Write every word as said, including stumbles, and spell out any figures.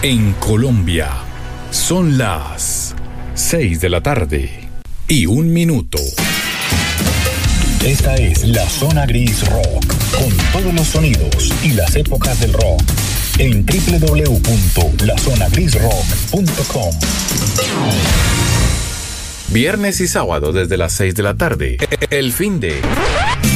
en Colombia. Son las seis de la tarde y un minuto. Esta es la Zona Gris Rock, con todos los sonidos y las épocas del rock, en doble u doble u doble u punto la zona gris rock punto com. Viernes y sábado desde las seis de la tarde. El fin de